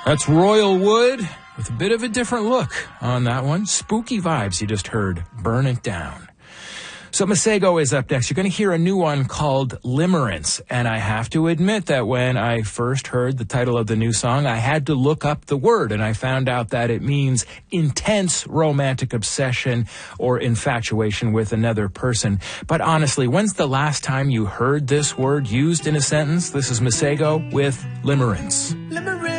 That's Royal Wood with a bit of a different look on that one. Spooky vibes you just heard. Burn It Down. So Masego is up next. You're going to hear a new one called Limerence. And I have to admit that when I first heard the title of the new song, I had to look up the word, and I found out that it means intense romantic obsession or infatuation with another person. But honestly, when's the last time you heard this word used in a sentence? This is Masego with Limerence. Limerence.